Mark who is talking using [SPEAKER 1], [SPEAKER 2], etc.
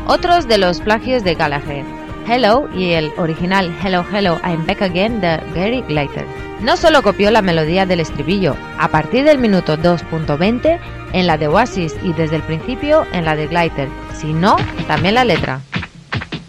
[SPEAKER 1] Otros de los plagios de Gallagher, Hello y el original Hello Hello I'm Back Again de Gary Glitter. No solo copió la melodía del estribillo, a partir del minuto 2.20 en la de Oasis y desde el principio en la de Glitter, sino también la letra.